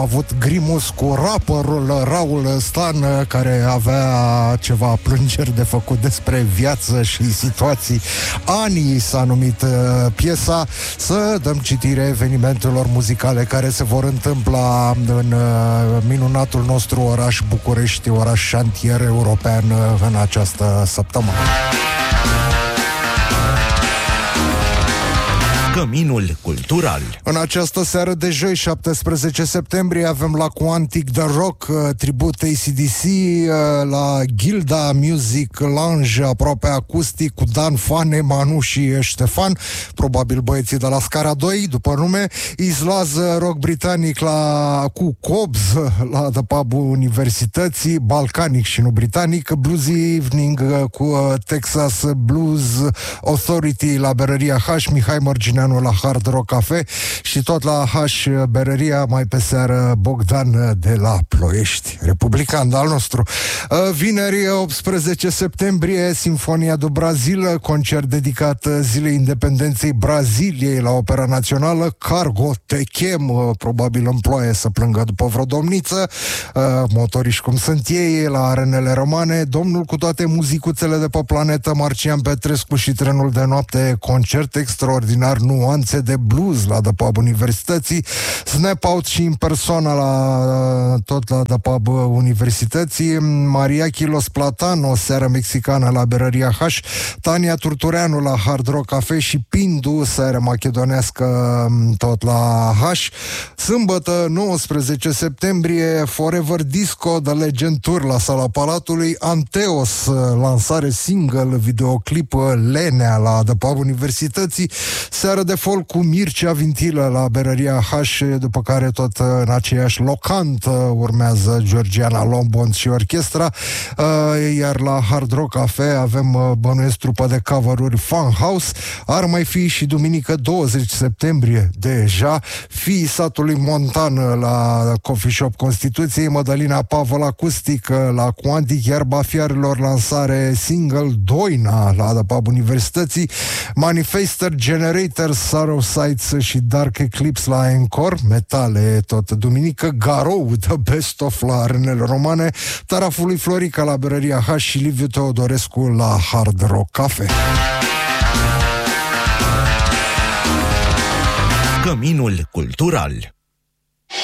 avut Grimus cu rapperul Raul Stan, care avea ceva plângeri de făcut despre viață și situații. Anii s-a numit piesa. Să dăm citire evenimentelor muzicale care se vor întâmpla în minunatul nostru oraș București, oraș șantier european, în această săptămână. Căminul cultural. În această seară de joi, 17 septembrie, avem la Quantic The Rock, tribut ACDC, la Gilda Music Lounge, aproape acustic, cu Dan Fane, Manu și Ștefan, probabil băieții de la Scara 2, după nume. Islaz rock britanic cu Cobbs la The Pub Universității, balcanic și nu britanic. Blues Evening cu Texas Blues Authority la Berăria H, Mihai Mărgineanu la Hard Rock Cafe și tot la H Berăria, mai pe seară, Bogdan de la Ploiești, republican de al nostru. Vineri, 18 septembrie, Sinfonia do Brasil, concert dedicat Zilei Independenței Braziliei la Opera Națională. Cargo te chem, probabil în ploaie să plângă după vreo domniță, motoriști cum sunt ei, la arenele romane. Domnul cu toate muzicuțele de pe planetă, Marcian Petrescu și Trenul de noapte, concert extraordinar, nuanțe de blues la The Pub Universității. Snap Out și în persoana tot la The Pub Universității. Mariachi Los Platano, seară mexicană la Berăria H, Tania Turtureanu la Hard Rock Cafe și Pindu, seară macedonească tot la H. Sâmbătă, 19 septembrie, Forever Disco The Legend Tour la Sala Palatului. Anteos, lansare single, videoclip Lenea la The Pub Universității. Seară de folk cu Mircea Vintilă la Berăria H, după care tot în aceeași locant urmează Georgiana Lombon și orchestra, iar la Hard Rock Cafe avem, bănuiesc, trupă de cover-uri Funhouse. Ar mai fi și duminică 20 septembrie deja Fiii Satului Montan la Coffee Shop Constituției, Mădălina Pavel acustic la Quantic, iar Bafiarilor lansare single Doina la The Pub Universității, Manifester Generator, Sorrow Sights și Dark Eclipse la Encore, metale tot duminică, Garou, The Best of la arenele romane, Tarafului Florica la Berăria H și Liviu Teodorescu la Hard Rock Cafe. Căminul cultural.